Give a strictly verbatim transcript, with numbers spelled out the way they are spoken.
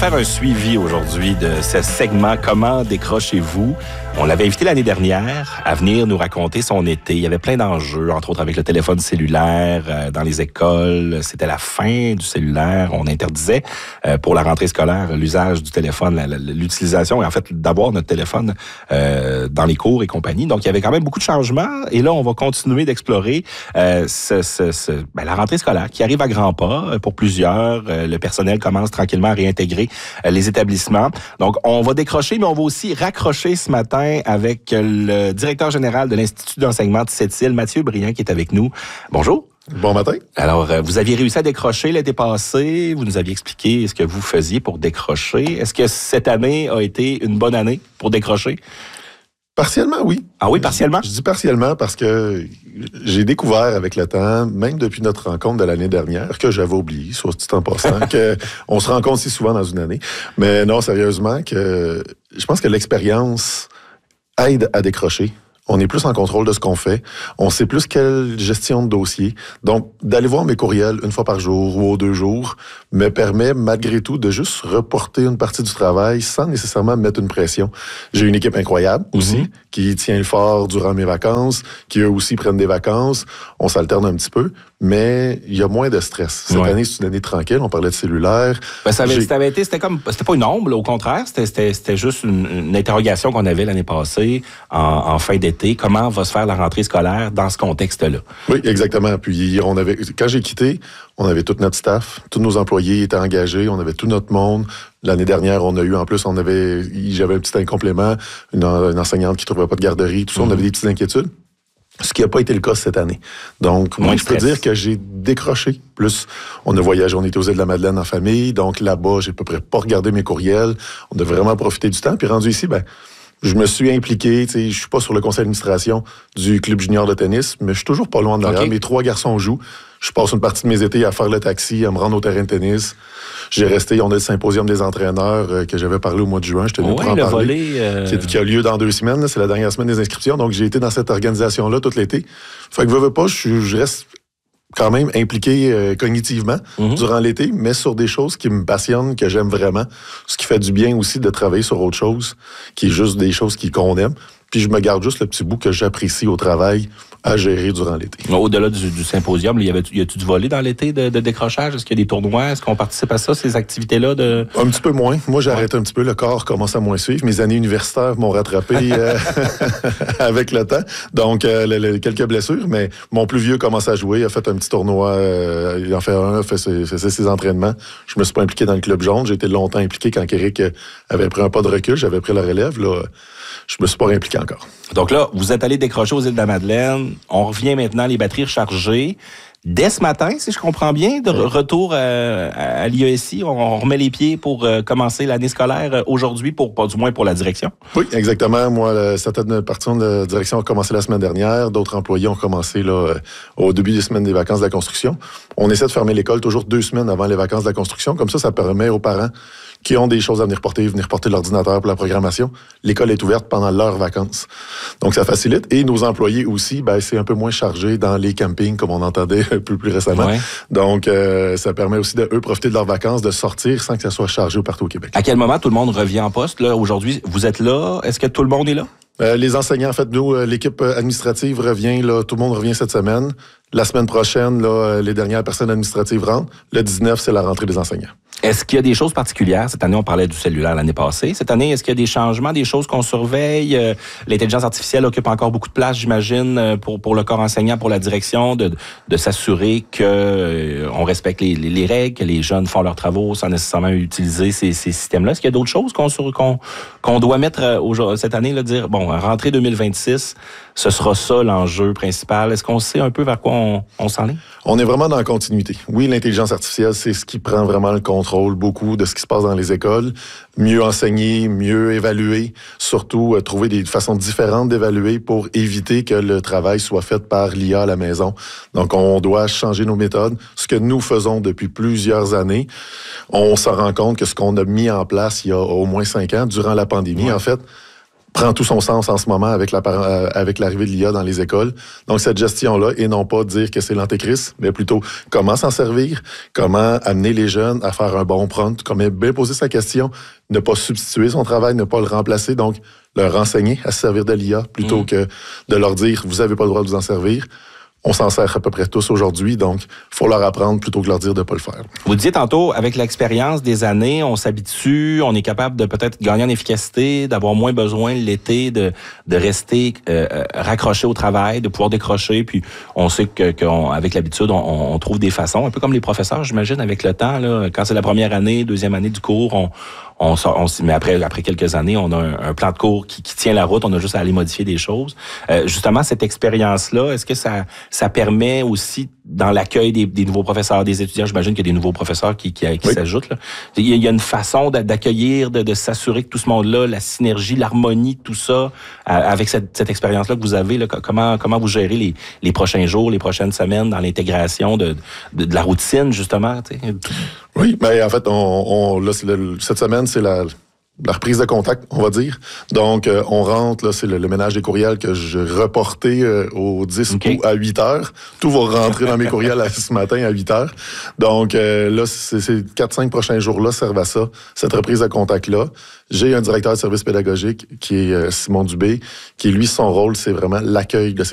faire un suivi aujourd'hui de ce segment « Comment décrochez-vous ». On l'avait invité l'année dernière à venir nous raconter son été. Il y avait plein d'enjeux, entre autres avec le téléphone cellulaire euh, dans les écoles. C'était la fin du cellulaire. On interdisait euh, pour la rentrée scolaire l'usage du téléphone, la, la, l'utilisation et en fait d'avoir notre téléphone euh, dans les cours et compagnie. Donc, il y avait quand même beaucoup de changements. Et là, on va continuer d'explorer euh, ce, ce, ce, ben, la rentrée scolaire qui arrive à grands pas pour plusieurs. Euh, le personnel commence tranquillement à réintégrer euh, les établissements. Donc, on va décrocher, mais on va aussi raccrocher ce matin avec le directeur général de l'Institut d'enseignement de Sept-Îles, Mathieu Briand, qui est avec nous. Bonjour. Bon matin. Alors, vous aviez réussi à décrocher l'été passé. Vous nous aviez expliqué ce que vous faisiez pour décrocher. Est-ce que cette année a été une bonne année pour décrocher? Partiellement, oui. Ah oui, partiellement? Je, je dis partiellement parce que j'ai découvert avec le temps, même depuis notre rencontre de l'année dernière, que j'avais oublié, soit dit en passant, qu'on se rencontre si souvent dans une année. Mais non, sérieusement, que je pense que l'expérience aide à décrocher. On est plus en contrôle de ce qu'on fait. On sait plus quelle gestion de dossier. Donc, d'aller voir mes courriels une fois par jour ou aux deux jours me permet, malgré tout, de juste reporter une partie du travail sans nécessairement mettre une pression. J'ai une équipe incroyable aussi, mm-hmm. qui tient le fort durant mes vacances, qui eux aussi prennent des vacances. On s'alterne un petit peu, mais il y a moins de stress. Cette ouais. année, c'est une année tranquille. On parlait de cellulaire. Ben, ça avait, ça avait été, c'était comme, c'était pas une ombre, là, au contraire. C'était, c'était, c'était juste une, une interrogation qu'on avait l'année passée, en, en fin d'été. Comment va se faire la rentrée scolaire dans ce contexte-là? Oui, exactement. Puis, on avait, quand j'ai quitté, on avait tout notre staff, tous nos employés étaient engagés, on avait tout notre monde. L'année dernière, on a eu, en plus, on avait, j'avais un petit incomplément, une, une enseignante qui trouvait pas de garderie, tout ça, mm-hmm. on avait des petites inquiétudes. Ce qui n'a pas été le cas cette année. Donc, moi, je peux dire que j'ai décroché. Plus, on a voyagé, on était aux Îles-de-la-Madeleine en famille. Donc, là-bas, j'ai à peu près pas regardé mes courriels. On a vraiment profité du temps. Puis, rendu ici, ben, je me suis impliqué. Tu sais, je suis pas sur le conseil d'administration du club junior de tennis, mais je suis toujours pas loin de derrière. Okay. Mes trois garçons jouent. Je passe une partie de mes étés à faire le taxi, à me rendre au terrain de tennis. J'ai resté, on a le symposium des entraîneurs euh, que j'avais parlé au mois de juin. J'étais venu oui, pour en le parler. Volet, euh... Qui, qui a lieu dans deux semaines. Là, c'est la dernière semaine des inscriptions. Donc, j'ai été dans cette organisation-là tout l'été. Fait que, veux, veux pas, je, je reste quand même impliqué euh, cognitivement mm-hmm. durant l'été, mais sur des choses qui me passionnent, que j'aime vraiment. Ce qui fait du bien aussi de travailler sur autre chose, qui est juste des choses qui, qu'on aime. Puis je me garde juste le petit bout que j'apprécie au travail à gérer durant l'été. Au-delà du, du symposium, il y avait, y a-tu du volley dans l'été de, de décrochage? Est-ce qu'il y a des tournois? Est-ce qu'on participe à ça, ces activités-là? De... Un petit peu moins. Moi, j'ai arrêté un petit peu. Le corps commence à moins suivre. Mes années universitaires m'ont rattrapé euh, avec le temps. Donc, euh, le, le, quelques blessures. Mais mon plus vieux commence à jouer. Il a fait un petit tournoi. Euh, il en fait un, fait ses, ses, ses entraînements. Je me suis pas impliqué dans le club jaune. J'ai été longtemps impliqué quand Eric avait pris un pas de recul. J'avais pris la relève. Là, je me suis pas impliqué encore. Donc là, vous êtes allé décrocher aux Îles-de-la-Madeleine. On revient maintenant, les batteries rechargées. Dès ce matin, si je comprends bien, de oui. retour à, à l'I E S I, on remet les pieds pour euh, commencer l'année scolaire aujourd'hui, pour pas du moins pour la direction. Oui, exactement. Moi, certaines parties de la direction ont commencé la semaine dernière. D'autres employés ont commencé là, au début des semaines des vacances de la construction. On essaie de fermer l'école toujours deux semaines avant les vacances de la construction. Comme ça, ça permet aux parents qui ont des choses à venir porter, venir porter l'ordinateur pour la programmation. L'école est ouverte pendant leurs vacances. Donc, ça facilite. Et nos employés aussi, ben, c'est un peu moins chargé dans les campings, comme on entendait un peu plus récemment. Ouais. Donc, euh, ça permet aussi de eux profiter de leurs vacances, de sortir sans que ça soit chargé partout au Québec. À quel moment tout le monde revient en poste? Là, aujourd'hui, vous êtes là. Est-ce que tout le monde est là? Euh, les enseignants, en fait, nous, euh, l'équipe administrative revient, là, tout le monde revient cette semaine. La semaine prochaine, là, les dernières personnes administratives rentrent. Le dix-neuf, c'est la rentrée des enseignants. Est-ce qu'il y a des choses particulières? Cette année, on parlait du cellulaire l'année passée. Cette année, est-ce qu'il y a des changements, des choses qu'on surveille? Euh, l'intelligence artificielle occupe encore beaucoup de place, j'imagine, pour, pour le corps enseignant, pour la direction, de, de s'assurer qu'on euh, respecte les, les, les règles, que les jeunes font leurs travaux sans nécessairement utiliser ces, ces systèmes-là. Est-ce qu'il y a d'autres choses qu'on, qu'on, qu'on doit mettre euh, cette année, là, dire, bon, rentrée deux mille vingt-six, ce sera ça l'enjeu principal. Est-ce qu'on sait un peu vers quoi on, on s'enligne? On est vraiment dans la continuité. Oui, l'intelligence artificielle, c'est ce qui prend vraiment le contrôle beaucoup de ce qui se passe dans les écoles. Mieux enseigner, mieux évaluer, surtout euh, trouver des façons différentes d'évaluer pour éviter que le travail soit fait par l'I A à la maison. Donc, on doit changer nos méthodes. Ce que nous faisons depuis plusieurs années, on se rend compte que ce qu'on a mis en place il y a au moins cinq ans, durant la pandémie, ouais. en fait, prend tout son sens en ce moment avec, la, euh, avec l'arrivée de l'I A dans les écoles. Donc, cette gestion-là, et non pas dire que c'est l'antéchrist, mais plutôt comment s'en servir, comment amener les jeunes à faire un bon prompt, comment bien poser sa question, ne pas substituer son travail, ne pas le remplacer, donc leur enseigner à se servir de l'I A plutôt mmh. que de leur dire « vous n'avez pas le droit de vous en servir ». On s'en sert à peu près tous aujourd'hui, donc il faut leur apprendre plutôt que leur dire de ne pas le faire. Vous disiez tantôt, avec l'expérience des années, on s'habitue, on est capable de peut-être gagner en efficacité, d'avoir moins besoin l'été de, de rester euh, raccroché au travail, de pouvoir décrocher, puis on sait que qu'avec l'habitude, on, on trouve des façons, un peu comme les professeurs, j'imagine, avec le temps, là, quand c'est la première année, deuxième année du cours, on On, on, mais après, après quelques années, on a un, un plan de cours qui, qui tient la route. On a juste à aller modifier des choses. Euh, justement, cette expérience-là, est-ce que ça, ça permet aussi, dans l'accueil des, des nouveaux professeurs, des étudiants, j'imagine qu'il y a des nouveaux professeurs qui, qui, qui oui. s'ajoutent, là. Il y a une façon d'accueillir, de, de s'assurer que tout ce monde-là, la synergie, l'harmonie, tout ça, avec cette, cette expérience-là que vous avez, là, comment, comment vous gérez les, les prochains jours, les prochaines semaines dans l'intégration de, de, de la routine, justement, tu sais? Oui, mais en fait, on, on, là, le, cette semaine, c'est la, la reprise de contact, on va dire. Donc, euh, on rentre, là, c'est le, le ménage des courriels que je reportais euh, au dix okay. août à huit heures. Tout va rentrer dans mes courriels à, ce matin à huit heures. Donc, euh, là, c'est, ces quatre cinq prochains jours-là servent à ça, cette reprise de contact-là. J'ai un directeur de service pédagogique qui est euh, Simon Dubé, qui, lui, son rôle, c'est vraiment l'accueil de ces